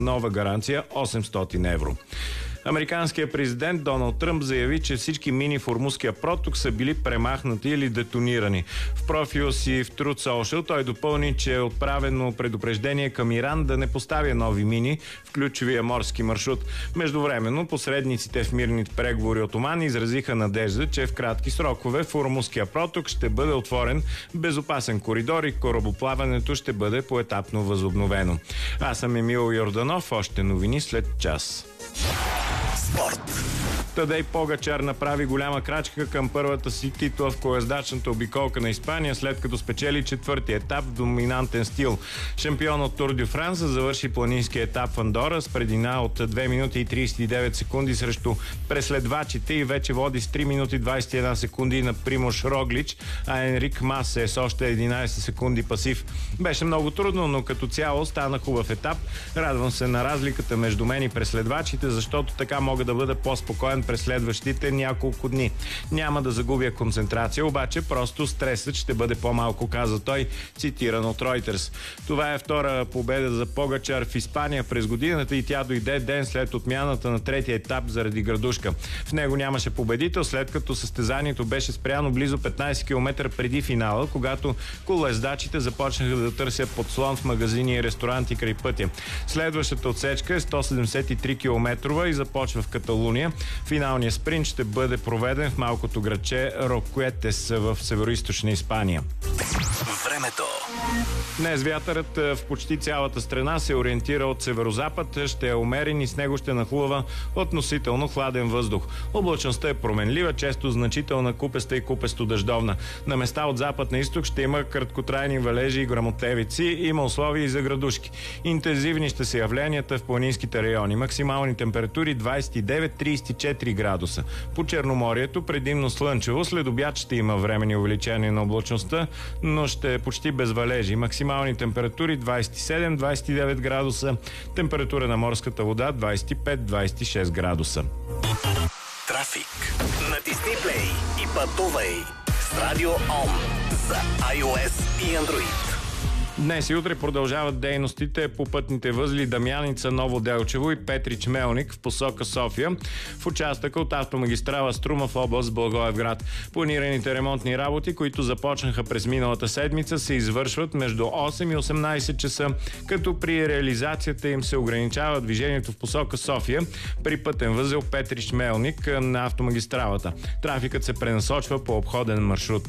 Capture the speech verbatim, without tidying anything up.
нова гаранция осемстотин евро. Американският президент Доналд Тръмп заяви, че всички мини в Ормузския проток са били премахнати или детонирани. В профила си в Truth Social той допълни, че е отправено предупреждение към Иран да не поставя нови мини в ключовия морски маршрут. Междувременно посредниците в мирните преговори от Оман изразиха надежда, че в кратки срокове в Ормузския проток ще бъде отворен безопасен коридор и корабоплаването ще бъде поетапно възобновено. Аз съм Емил Йорданов, още новини след час. Спорт. Тадей Погачар направи голяма крачка към първата си титла в колездачната обиколка на Испания, след като спечели четвърти етап в доминантен стил. Шампион от Тур дю Франс завърши планинския етап в Андора с предина от две минути и тридесет и девет секунди срещу преследвачите и вече води с три минути двадесет и една секунди на Примош Роглич, а Енрик Мас е с още единадесет секунди пасив. Беше много трудно, но като цяло стана хубав етап. Радвам се на разликата между мен и преследвачите, защото така мога да бъда по-спокоен през следващите няколко дни. Няма да загубя концентрация, обаче просто стресът ще бъде по-малко, каза той, цитиран от Reuters. Това е втора победа за Погачар в Испания през годината и тя дойде ден след отмяната на третия етап заради градушка. В него нямаше победител, след като състезанието беше спряно близо петнадесет километра преди финала, когато колездачите започнаха да търсят подслон в магазини и ресторанти край пътя. Следващата отсечка е сто седемдесет и три километрова и започва в Каталуния. Финалният спринт ще бъде проведен в малкото градче Рокуетес в североизточна Испания. Времето. Днес вятърът в почти цялата страна се ориентира от северозапад, ще е умерен и с него ще нахлува относително хладен въздух. Облачността е променлива, често значителна, купеста и купесто-дъждовна. На места от запад на изток ще има краткотрайни валежи и гръмотевици, има условия и за градушки. Интензивни ще са явленията в планинските райони. Максимални температури двадесет и девет до тридесет и четири градуса. По Черноморието предимно слънчево, след обяд ще има временни увеличения на облачността, но ще е почти без валежи. Максимални температури двадесет и седем до двадесет и девет градуса, температура на морската вода двадесет и пет до двадесет и шест градуса. Трафик. Натисни плей и пътувай с Радио Ом за iOS и Android. Днес и утре продължават дейностите по пътните възли Дамяница, Ново Делчево и Петрич Мелник в посока София в участъка от автомагистрала Струма в област Благоевград. Планираните ремонтни работи, които започнаха през миналата седмица, се извършват между осем и осемнадесет часа, като при реализацията им се ограничава движението в посока София при пътен възел Петрич Мелник на автомагистралата. Трафикът се пренасочва по обходен маршрут.